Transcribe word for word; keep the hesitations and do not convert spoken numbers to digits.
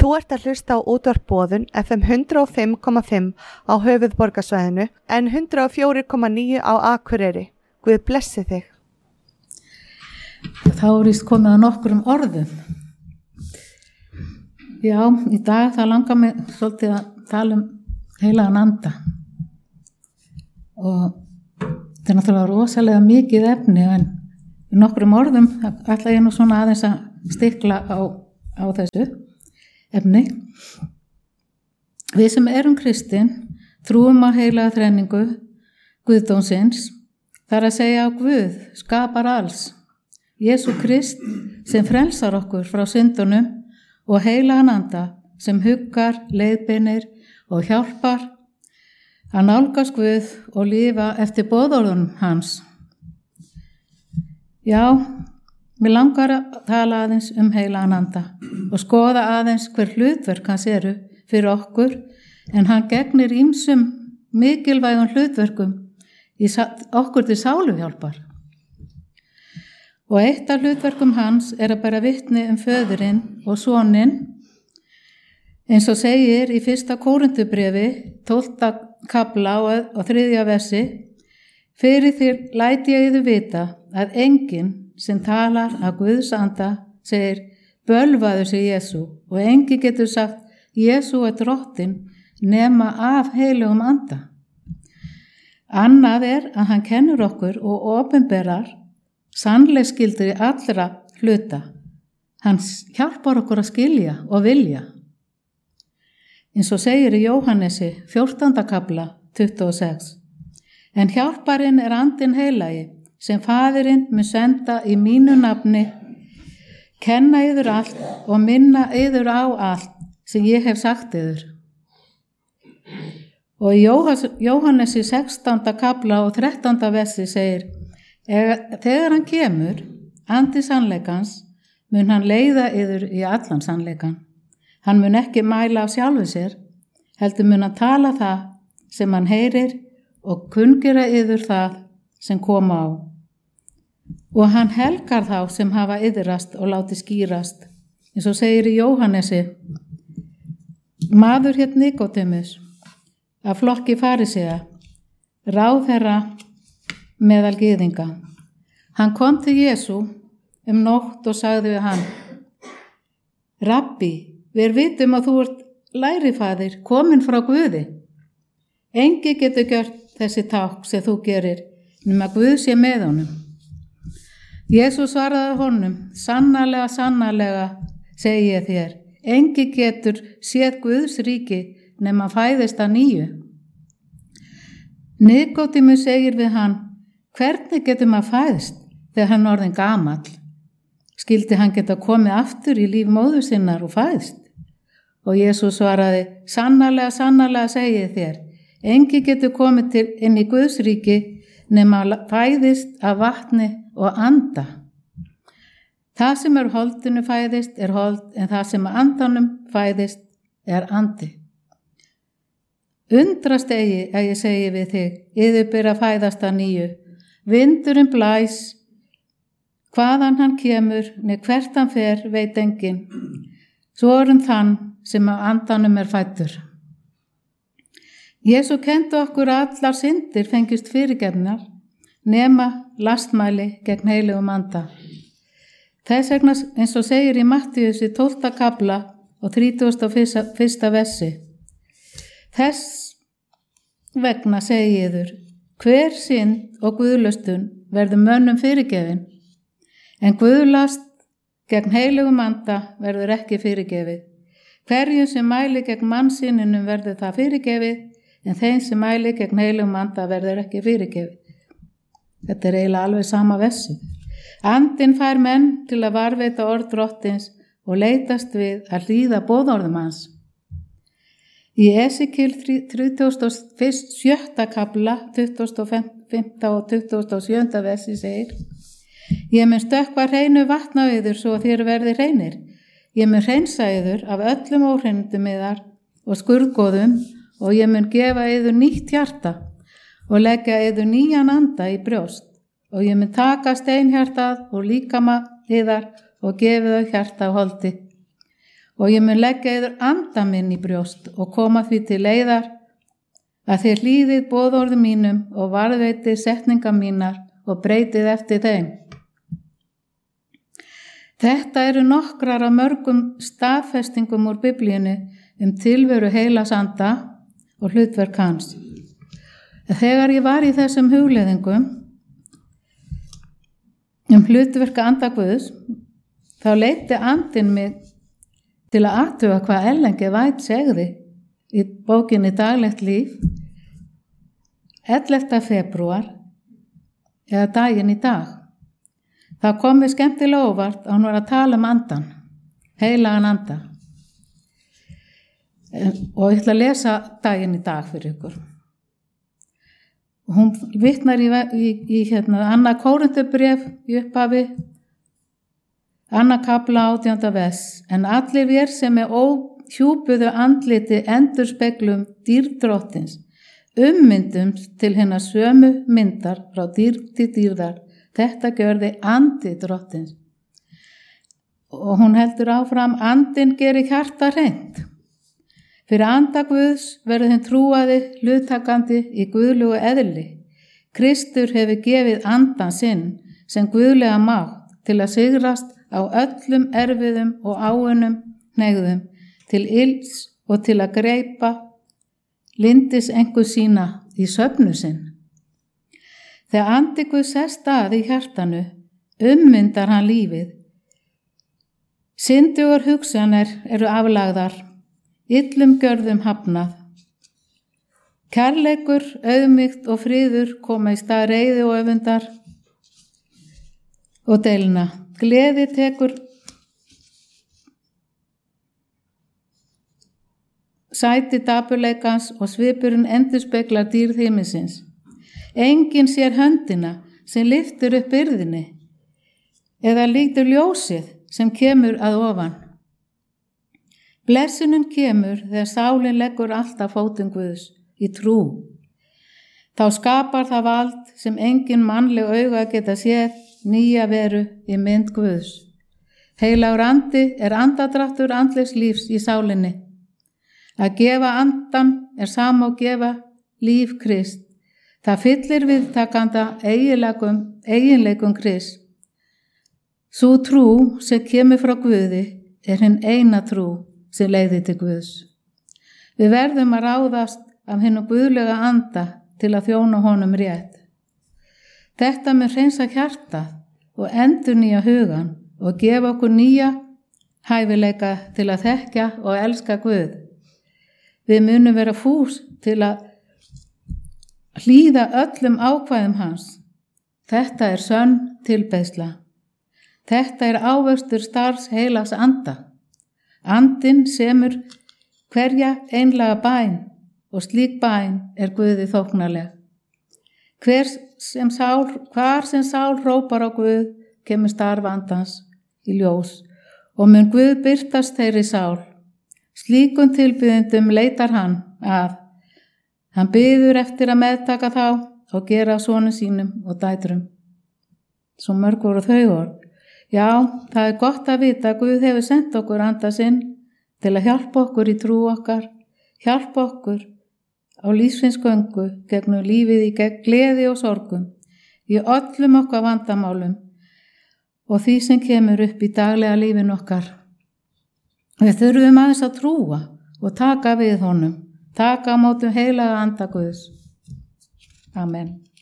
Þú ert að hlusta á útvarp Boðun F M hundrað og fimm komma fimm á höfuðborgarsvæðinu en hundrað og fjögur komma níu á Akureyri. Guð blessi þig. Þá er víst komið að nokkrum orðum. Já, í dag það langar mig svolítið að tala um heilagan anda. Og þetta er náttúrulega rosalega mikið efni en í nokkrum orðum ætla ég nú svona aðeins að stikla á, á þessu efni. Við sem erum kristin trúum á heilaga þrenningu Guðdómsins, þar að segja á Guð, skapar alls, Jesú Krist sem frelsar okkur frá syndunum og heilagan anda sem huggar, leiðbeinir og hjálpar að nálgast Guð og lifa eftir boðorðunum hans. Já, mér langar að tala aðeins um heilagan anda og skoða aðeins hver hlutverk hans eru fyrir okkur en hann gegnir ýmsum mikilvægum hlutverkum í okkur til sáluhjálpar. Og eitt af hlutverkum hans er að bera vitni um föðurinn og soninn eins og segir í fyrsta Kórinthubréfi, tólfta kafla og þriðja versi: fyrir þér læt ég yður vita að enginn sem talar að Guðs anda segir bölvaður sig Jesú og enginn getur sagt Jesú er drottinn nema af heilugum anda. Annað er að hann kennur okkur og opinberar sannleiksgildi allra hluta. Hann hjálpar okkur að skilja og vilja. Eins og segir í Jóhannesi fjórtánda kafla tuttugu og sex. En hjálparinn er andinn heilagi sem faðirinn mun senda í mínu nafni, kenna yður allt og minna yður á allt sem ég hef sagt yður. Og í Jóhannesi sextánda kafla og þrettánda versi segir: þegar hann kemur, andi sannleikans, mun hann leiða yður í allan sannleikan. Hann mun ekki mæla á sjálfu sér, heldur mun hann tala það sem hann heyrir og kunngera yður það sem koma á. Og hann helgar þá sem hafa iðrast og láti skýrast. Eins og segir í Jóhannesi: maður hét Nikódemus af flokki farisea, ráðherra meðal gyðinga. Hann kom til Jesú um nótt og sagði við hann: Rabbi, við vitum að þú ert lærifaðir, kominn frá Guði. Enginn getur gjört þessi tákn sem þú gerir, nema Guð sé með honum. Jesús svaraði honum: sannarlega, sannarlega, segi ég þér, enginn getur séð Guðs ríki nema fæðist að nýju. Nikódemus segir við hann: hvernig getur maður fæðst þegar hann orðinn gamall? Skyldi hann geta komið aftur í líf móður sinnar og fæðst? Og Jesús svaraði: sannarlega, sannarlega, segi ég þér, enginn getur komið til inn í Guðs ríki nema fæðist af vatni og anda. Það sem er holdinu fæðist er hold, en það sem er andanum fæðist er andi. Undrast eigi að ég segi við þig, yður ber að fæðast að nýju. Vindurinn blæs, hvaðan hann kemur, ne hvert hann fer, veit enginn. Svo er um þann sem af andanum er fæddur. Jesú kenndi okkur að allar syndir fengist fyrirgefnar, nema lastmæli gegn heilugum anda. Þess vegna eins og segir í Mattíusi tólfta kafla og þrítugasta og fyrsta versi: þess vegna segi ég yður, hver synd og guðlastun verður mönnum fyrirgefin, en guðlast gegn heilugum anda verður ekki fyrirgefið. Hverjum sem mæli gegn mannssyninum verður það fyrirgefið, en þeim sem mæli gegn heilugum anda verður ekki fyrirgefið. Þetta er eiginlega alveg sama versi. Andinn fær menn til að varveita orð drottins og leitast við að hlýða boðorðum hans. Í Esekíel þrítugasta og sjötta kafla, tuttugasta og fimmta og tuttugasta og sjöunda versi segir: ég mun stökkva hreinu vatna yður svo að þér verði hreinir. Ég mun hreinsa yður af öllum óhreinindum yðar og skurðgoðum og ég mun gefa yður nýtt hjarta og leggja yður nýjan anda í brjóst og ég mun taka steinhjartað og líkama yðar og gefa þau hjarta á holdi og ég mun leggja yður anda minn í brjóst og koma því til leiðar að þér hlýðið boðorðum mínum og varðveitið setningar mínar og breytið eftir þeim. Þetta eru nokkrar af mörgum staðfestingum úr Biblíunni um tilveru heilags anda og hlutverk hans. Þegar ég var í þessum hugleiðingum um hlutverk anda Guðs, þá leiddi andinn mig til að athuga hvað Ellen G. White segði í bókinni Daglegt líf ellefta febrúar eða daginn í dag. Það kom mér skemmtilega óvart að hún var að tala um andan, heilagan anda. Og ég ætla að lesa daginn í dag fyrir ykkur. Hún vitnar í, í, í hérna, annað Kórinthubréf í upphafi, annað kafla átjánda vers. En allir vér sem er óhjúpuðu andliti endurspeglum dýrdrottins, ummyndum til hennar sömu myndar frá dýr til dýrðar. Þetta gjörði andi drottins. Og hún heldur áfram, andinn gerir hjarta hreint. Fyrir anda Guðs verður þeim trúaði hluttakandi í guðlugu eðli. Kristur hefur gefið andan sinn sem guðlega mátt til að sigrast á öllum erfiðum og áunum hneigðum, til ills og til að greipa lindis engu sína í söfnu sinn. Þegar andi Guð sest að í hjartanu, ummyndar hann lífið. Syndugar hugsanir eru aflagðar, illum gjörðum hafnað. Kærleikur, auðmýkt og friður koma í stað reiði og öfundar og deilna. Gleði tekur sæti dapurleikans og svipurinn endurspeglar dýrð himinsins. Enginn sér höndina sem lyftur upp byrðinni eða lítur ljósið sem kemur að ofan. Blessunin kemur þegar sálin leggur alltaf fótum Guðs í trú. Þá skapar það vald sem engin mannleg auga geta séð nýja veru í mynd Guðs. Heilagur andi er andadráttur andlegs lífs í sálinni. Að gefa andan er sama og gefa líf Krist. Það fyllir viðtakanda eiginleikum, eiginleikum Krist. Sú trú sem kemur frá Guði er hinn eina trú sem leiðir til Guðs. Við verðum að ráðast af hinum guðlega anda til að þjóna honum rétt. Þetta með hreinsa hjarta og endurnýja hugan og gefa okkur nýja hæfileika til að þekkja og elska Guð. Við munum vera fús til að hlýða öllum ákvæðum hans. Þetta er sönn tilbeiðsla. Þetta er ávöxtur starfs heilags anda. Andinn semur hverja einlega bæn og slík bæn er Guði þóknarleg. Hver sem sál, hvar sem sál hrópar á Guð kemur starf andans í ljós og mun Guð birtast þeirri sál. Slíkum tilbiðendum leitar hann að. Hann biður eftir að meðtaka þá og gera sonum sínum og dætrum. Svo mörg voru þau orð. Já, það er gott að vita að Guð hefur sendt okkur anda sinn til að hjálpa okkur í trú okkar, hjálpa okkur á lífsins göngu gegnum lífið í gegn gleði og sorgum, í öllum okkar vandamálum og því sem kemur upp í daglega lífin okkar. Við þurfum aðeins að trúa og taka við honum. Taka á mótum heilaga anda Guðs. Amen.